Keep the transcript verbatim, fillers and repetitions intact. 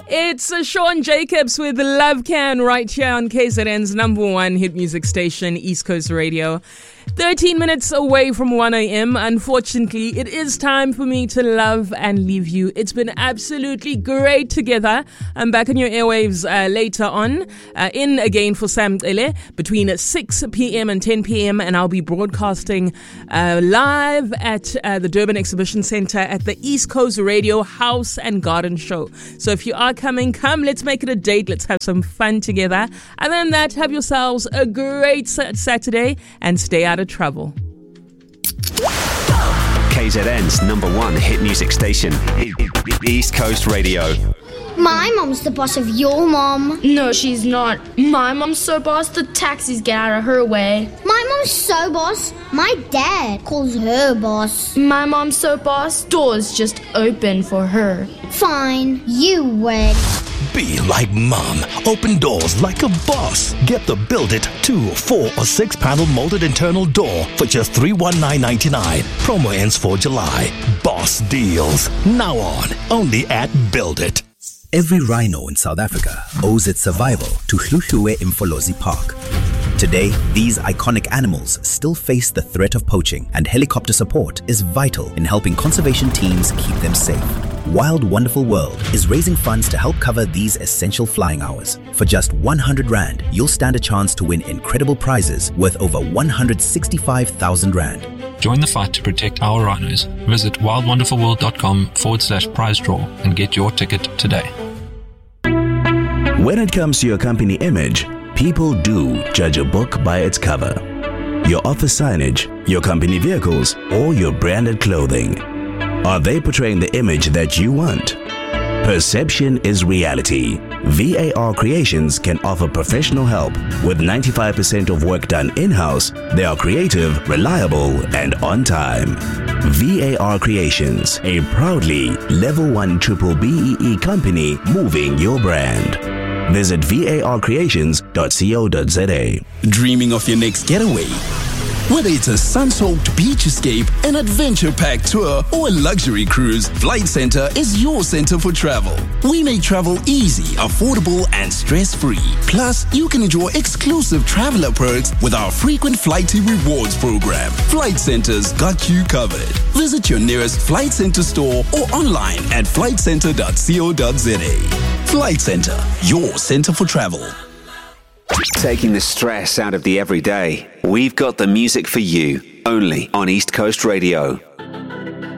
It's uh, Sean Jacobs with Love Can right here on K Z N's number one hit music station, East Coast Radio. thirteen minutes away from one a.m. Unfortunately, it is time for me to love and leave you. It's been absolutely great together. I'm back on your airwaves uh, later on, uh, in again for Sam Ele between six p.m. and ten p.m. and I'll be broadcasting uh, live at uh, the Durban Exhibition Centre at the East Coast Radio House and Garden Show. So if you are coming, come, let's make it a date. Let's have some fun together. Other than that, have yourselves a great Saturday and stay out of trouble. K Z N's number one hit music station, East Coast Radio. My mom's the boss of your mom. No, she's not. My mom's so boss, the taxis get out of her way. My mom's so boss, my dad calls her boss. My mom's so boss, doors just open for her. Fine, you win. Be like mom. Open doors like a boss. Get the Build It two, four or six panel molded internal door for just three hundred nineteen dollars and ninety-nine cents. Promo ends for July. Boss deals. Now on. Only at Build It. Every rhino in South Africa owes its survival to Hluhluwe Mfolozi Park. Today, these iconic animals still face the threat of poaching, and helicopter support is vital in helping conservation teams keep them safe. Wild Wonderful World is raising funds to help cover these essential flying hours. For just one hundred rand, you'll stand a chance to win incredible prizes worth over one hundred sixty-five thousand rand. Join the fight to protect our rhinos. Visit wildwonderfulworld.com forward slash prize draw and get your ticket today. When it comes to your company image, people do judge a book by its cover. Your office signage, your company vehicles, or your branded clothing. Are they portraying the image that you want? Perception is reality. V A R Creations can offer professional help. With ninety-five percent of work done in-house, they are creative, reliable, and on time. V A R Creations, a proudly level one triple B E E company moving your brand. Visit V A R creations dot co dot z a. Dreaming of your next getaway? Whether it's a sun-soaked beach escape, an adventure-packed tour, or a luxury cruise, Flight Centre is your center for travel. We make travel easy, affordable, and stress-free. Plus, you can enjoy exclusive traveler perks with our frequent Flighty Rewards program. Flight Centre's got you covered. Visit your nearest Flight Centre store or online at flight centre dot co dot z a. Flight Centre, your center for travel. Taking the stress out of the everyday. We've got the music for you, only on East Coast Radio.